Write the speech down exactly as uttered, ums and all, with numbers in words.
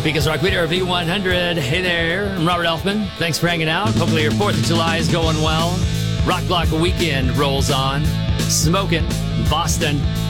Because Rock Video V one hundred. Hey there, I'm Robert Elfman. Thanks for hanging out. Hopefully your fourth of July is going well. Rock Block weekend rolls on. Smoking, Boston,